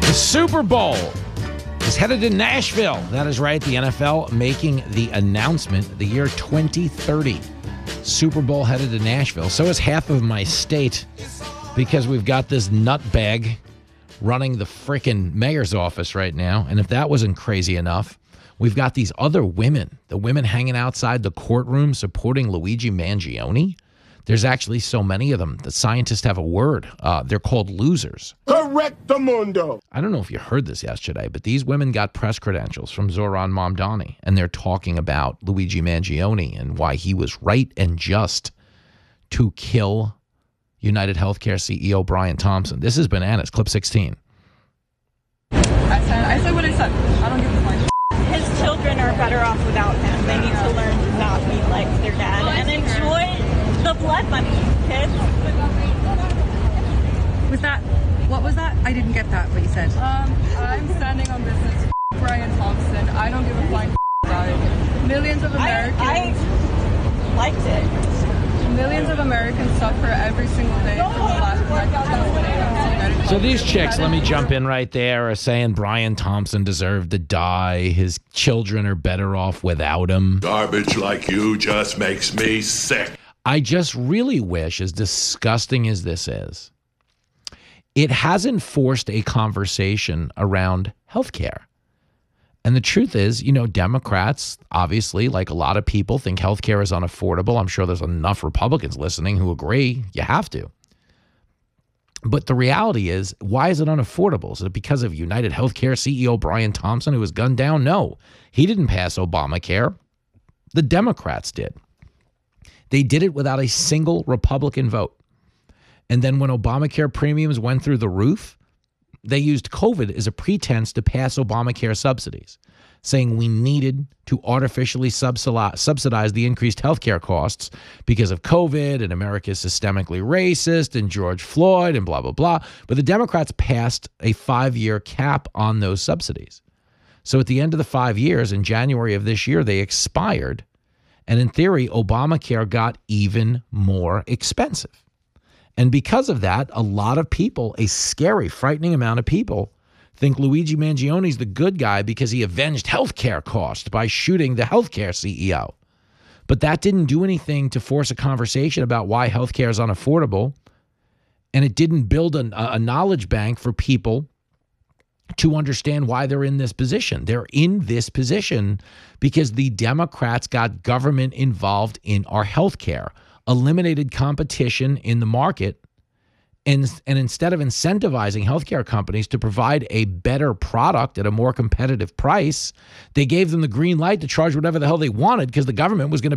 The Super Bowl is headed to Nashville. That is right. The NFL making the announcement, the year 2030. Super Bowl headed to Nashville. So is half of my state, because we've got this nutbag running the frickin' mayor's office right now. And if that wasn't crazy enough, we've got these other women, the women hanging outside the courtroom supporting Luigi Mangione. There's actually so many of them. The scientists have a word. They're called losers. Correctamundo. I don't know if you heard this yesterday, but these women got press credentials from Zoran Mamdani, and they're talking about Luigi Mangione and why he was right and just to kill United Healthcare CEO Brian Thompson. This is bananas. Clip 16. I said what I said. I don't give a fuck. His children are better off without him. They need to learn to not be like their dad and enjoy the blood money, kids. What was that? I didn't get that, what you said. I'm standing on business. Brian Thompson. I don't give a flying about it. Millions of Americans. I liked it. Millions of Americans suffer every single day from the lack of recognition. So these chicks, let me jump in right there, are saying Brian Thompson deserved to die. His children are better off without him. Garbage like you just makes me sick. I just really wish, as disgusting as this is, it hasn't forced a conversation around healthcare. And the truth is, you know, Democrats, obviously, like a lot of people, think healthcare is unaffordable. I'm sure there's enough Republicans listening who agree you have to. But the reality is, why is it unaffordable? Is it because of United Healthcare CEO Brian Thompson, who was gunned down? No, he didn't pass Obamacare. The Democrats did. They did it without a single Republican vote. And then when Obamacare premiums went through the roof, they used COVID as a pretense to pass Obamacare subsidies, saying we needed to artificially subsidize the increased healthcare costs because of COVID and America is systemically racist and George Floyd and blah, blah, blah. But the Democrats passed a 5-year cap on those subsidies. So at the end of the 5 years, in January of this year, they expired. And in theory, Obamacare got even more expensive. And because of that, a lot of people, a scary, frightening amount of people, think Luigi Mangione is the good guy because he avenged healthcare costs by shooting the healthcare CEO. But that didn't do anything to force a conversation about why healthcare is unaffordable. And it didn't build a knowledge bank for people to understand why they're in this position. They're in this position because the Democrats got government involved in our healthcare, eliminated competition in the market, and instead of incentivizing healthcare companies to provide a better product at a more competitive price, they gave them the green light to charge whatever the hell they wanted because the government was going to